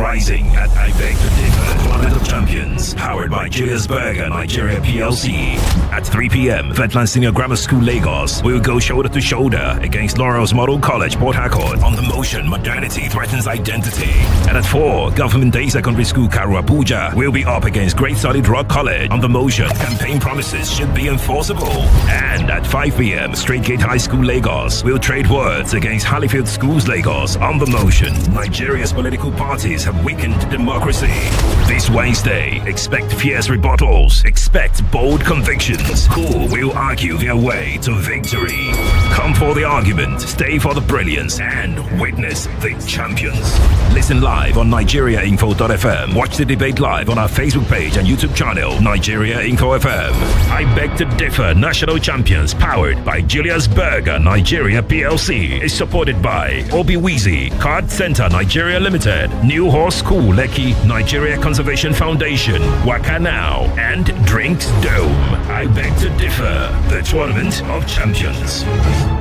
rising at I Beg to Differ Tournament of Champions, powered by Julius Berger Nigeria PLC. At 3 p.m., Vetland Senior Grammar School, Lagos will go shoulder to shoulder against Laurel's Model College, Port Harcourt on the motion Modernity Threatens Identity. And at 4, Government Day Secondary School, Karu Abuja will be up against Great Solid Rock College on the motion Campaign Promises Should Be Enforceable. And at 5 p.m., Straight Gate High School, Lagos will trade words against Hallifield Schools, Lagos on the motion Nigeria's political parties have weakened democracy. This Wednesday, expect fierce rebuttals, expect bold convictions. Who will argue their way to victory? Come for the argument, stay for the brilliance, and witness the champions. Listen live on NigeriaInfo.fm. Watch the debate live on our Facebook page and YouTube channel, Nigeria Info FM. I Beg to Differ National Champions, powered by Julius Berger Nigeria PLC, is supported by Obi Weezy, Card Center Nigeria Limited, New Horse School Lekki, Nigeria Conservation Foundation, Waka Now, and Drinks Dome. I Beg to Differ, the Tournament of Champions.